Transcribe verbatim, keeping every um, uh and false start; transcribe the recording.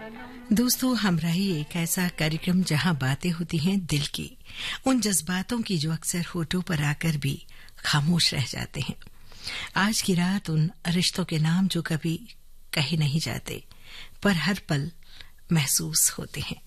दोस्तों, हमराही एक ऐसा कार्यक्रम जहां बातें होती हैं दिल की, उन जज्बातों की जो अक्सर होठों पर आकर भी खामोश रह जाते हैं। आज की रात उन रिश्तों के नाम जो कभी कहे नहीं जाते पर हर पल महसूस होते हैं।